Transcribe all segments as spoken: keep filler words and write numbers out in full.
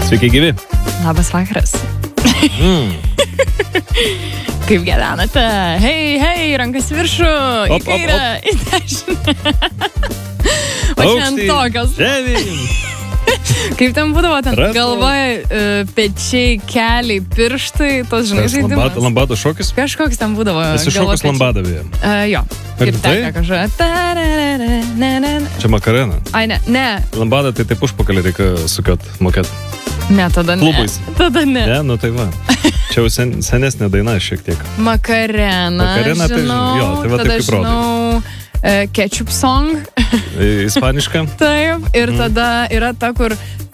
Sveiki gyvi. Labas vakaras. Mm. Kaip gyvenate? Hei, hei, rankas viršų, Op, į kairę, op, į dešinę. O šiandien tokios. Žemyn. Kaip ten būdavo, ten Ratu. galva, pečiai, keliai, pirštai, tos žinai žaidimas. Lambado, lambado šokis? Kažkoks ten būdavo. Esi galva, šokas pečiai. lambadą beje. Uh, jo. Ar Ir tai? teka kažką. Čia makarena. Ai, ne, ne, Lambadą tai taip užpakalį reikia sukiot, mokėt. ne, tada ne. Klubais. Tada ne. Ne, nu tai va. Čia jau sen, senesnė daina šiek tiek. Makarena, Makarena, tai žinau, žinau, jo, tai va tada taip kaip rodai. žinau uh, ketchup song. Ispaniška? Taip, ir mm. tada yra ta, kur...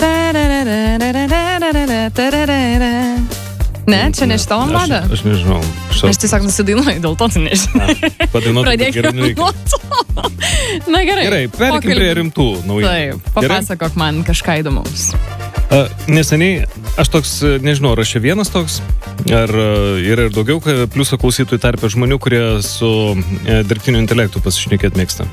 Ne, čia ne šitą lambadą. Aš, aš nežinau. Šo... Aš tiesiog nusidainuoju, dėl to tu nežinai. Padainuotum, Pradėkime nuo to. Na gerai. Gerai, perkim prie rimtų naujų. Taip, papasakok man kažką įdomaus. Uh, neseniai, aš toks, nežinau, ar aš čia vienas toks, ar uh, yra ir daugiau pliuso klausytojų tarpe žmonių, kurie su uh, dirbtiniu intelektu pasišnekėt mėgsta.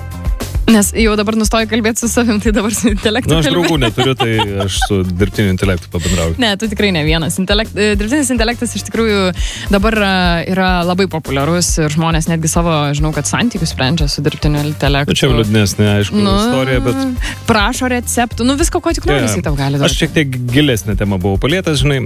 Nes jau dabar nustoju kalbėti su savim, tai dabar su intelektu. Na, nu, aš kalbėti. draugų neturiu, tai aš su dirbtiniu intelektu pabendrauju. Ne, tu tikrai ne vienas. Intelekt, dirbtinis intelektas iš tikrųjų dabar yra labai populiarus ir žmonės netgi savo, žinau, kad santykius sprendžia su dirbtiniu intelektu. Čia liūdnesnė, aišku, nu, istorija, bet... Prašo receptų, nu visko, ko tik nori, jisai tau gali duoti. Aš šiek tiek gilesnę temą buvau palietęs, žinai,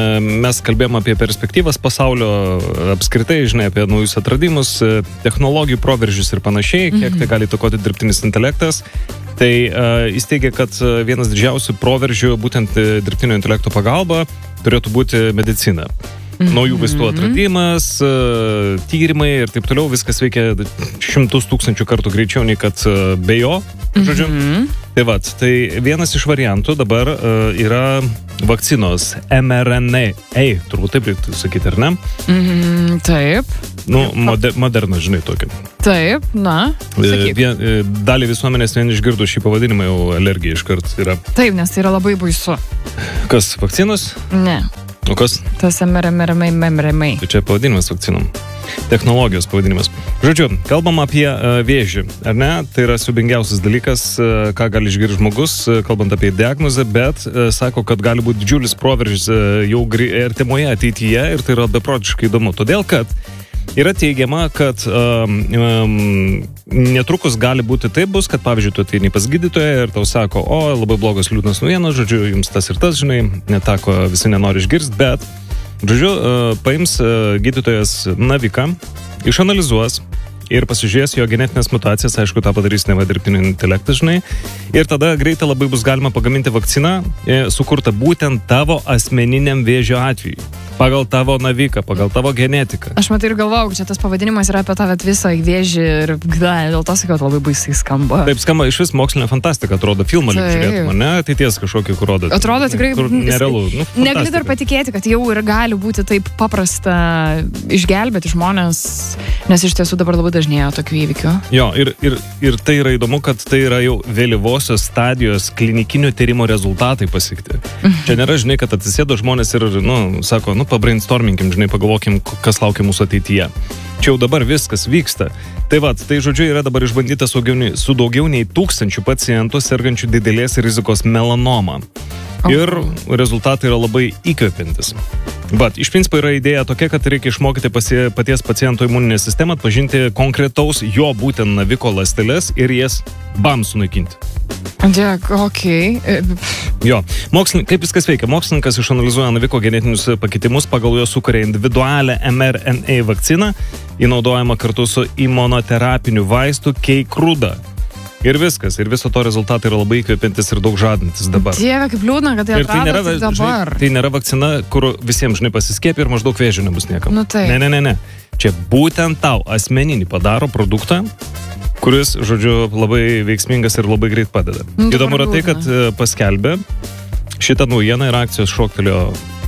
mes kalbėjom apie perspektyvas pasaulio apskritai, žinai, apie naujus atradimus, technologijų proveržius ir panašiai, kiek tai gali įtakoti dirbtinis intelektas. Tai uh, jis teigia, kad vienas didžiausių proveržių būtent dirbtinio intelekto pagalba turėtų būti medicina. Naujų vaistų atradimas, uh, tyrimai ir taip toliau, viskas veikia šimtus tūkstančių kartų greičiau nei kad uh, be jo, žodžiu. Mm-hmm. Tai va, tai vienas iš variantų dabar uh, yra vakcinos em er en a, turbūt taip reiktų sakyti, ar ne? Mm, taip. Nu, moder, moderna, žinai, tokia. Taip, na, sakyk. Vien, dalį visuomenės vien išgirdų šį pavadinimą jau alergija iškart yra. Taip, nes tai yra labai baisu. Kas, vakcinos? Ne. O kas? Tas em er en a. Tai čia pavadinimas vakcinom. Technologijos pavadinimas. Žodžiu, kalbam apie uh, vėžį, ar ne? Tai yra siubingiausias dalykas, uh, ką gali išgirti žmogus, uh, kalbant apie diagnozę, bet uh, sako, kad gali būti didžiulis proveržis uh, jau artimoje ateityje ir tai yra beprotiškai įdomu. Todėl, kad yra teigiama, kad um, um, netrukus gali būti taip bus, kad pavyzdžiui, tu ateini pas gydytoją ir tau sako, o, labai blogas liūdnas naujienas, žodžiu, jums tas ir tas, žinai, netako, visi nenori išgirsti, bet, žodžiu, uh, paims uh, gydytojas naviką, išanalizuos ir pasižiūrės jo genetinės mutacijas, aišku, tą padarys ne va dirbtinio intelektą, žinai, ir tada greitai labai bus galima pagaminti vakciną, e, sukurtą būtent tavo asmeniniam vėžio atveju. Pagal tavo naviką, pagal tavo genetiką. Aš matai ir galvau, čia tas pavadinimas yra apie tave visą vėžį ir gda, dėl to sakiau, labai baisiai skamba. Taip skamba, iš vis mokslinė fantastika, atrodo, filmą lyg žiūrėtum, ne? Ateities kažkokį, kur rodo. Atrodo tikrai nerealu. Nu, negali dar patikėti, kad jau ir gali būti taip paprasta išgelbėti žmonės, nes iš tiesų dabar labai dažnėja tokių įvykių. Jo, ir, ir, ir tai yra įdomu, kad tai yra jau vėlyvosios stadijos klinikinio tyrimo rezultatai pasiekti. Čia nėra, žinai, kad atsisėdo žmonės ir, nu, sako, nu, pabrainstorminkim, žinai, pagalvokim, kas laukia mūsų ateityje. Čia jau dabar viskas vyksta. Tai va, tai žodžiu yra dabar išbandyta su daugiau, su daugiau nei tūkstančių pacientų sergančių didelės rizikos melanoma. Ir rezultatai yra labai įkvepiantis. Bet iš principo yra idėja tokia, kad reikia išmokyti pasie, paties paciento imuninę sistemą, atpažinti konkretaus jo būtent naviko ląsteles ir jas bam sunaikinti. Dėk, okei. Okay. Jo, mokslin, kaip viskas veikia? Mokslininkas išanalizuoja naviko genetinius pakitimus, pagal juos sukuria individualią em er en a vakciną, įnaudojama kartu su imunoterapiniu vaistu Keytruda. Ir viskas, ir viso to rezultatai yra labai įkvepiantis ir daug žadantis dabar. Dieve, kaip liūdna, kad tai atrado tai tik dabar. Žinai, tai nėra vakcina, kur visiems, žinai, pasiskėpė ir maždaug vėžio nebus niekam. Nu tai. Ne, ne, ne, ne. Čia būtent tau asmeninį padaro produktą, kuris, žodžiu, labai veiksmingas ir labai greit padeda. Nu, įdomu yra tai, kad paskelbė šitą naujieną ir akcijos šoktelėjo.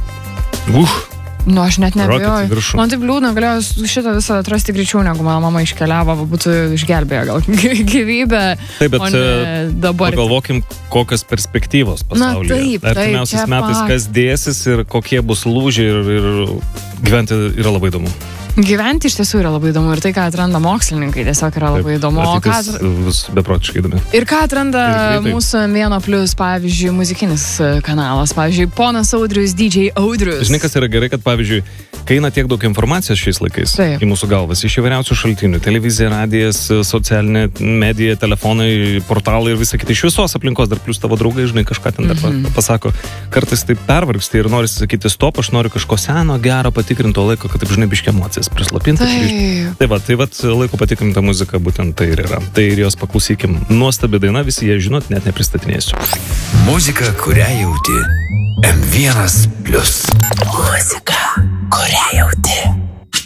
Uh, Nu, aš net nebejoju. viršų. Man taip liūdna, galėjau šitą visą atrasti greičiau, negu mano mama iškeliavo, būtų išgelbėję gal gyvybę. Taip, bet dabar. Pagalvokim, kokios perspektyvos pasaulyje. Na, taip, taip, artimiausiais metais, kas dėsis ir kokie bus lūžiai ir, ir gyventi yra labai įdomu. Gyventi iš tiesų yra labai įdomu ir tai, ką atranda mokslininkai, tiesiog yra labai įdomu. O ką... Vis beprotiškai įdomu. Ir ką atranda ir mūsų vieno plus, pavyzdžiui, muzikinis kanalas, pavyzdžiui, ponas Audrius, D J Audrius. Žinai, kas yra gerai, kad, pavyzdžiui, kai eina tiek daug informacijos šiais laikais Taip. Į mūsų galvas, iš įvairiausių šaltinių, televizija, radijas, socialinė medija, telefonai, portalai ir visa kita, iš visos aplinkos, dar plus tavo draugai, žinai, kažką ten dar mm-hmm. pasako, kartais taip pervargsti ir nori sakyti, stop, aš noriu kažko seno, gero, patikrinto laiko, kad taip, žinai, biškė emocijas prislapinti. Tai va, tai va, laiko patikrinta muzika būtent tai ir yra. Tai ir jos paklausykim. Nuostabi daina, visi jie žinot, net nepristatinėsiu. Muzika, kurią jauti. M vienas plius. Muzika, kurią jauti.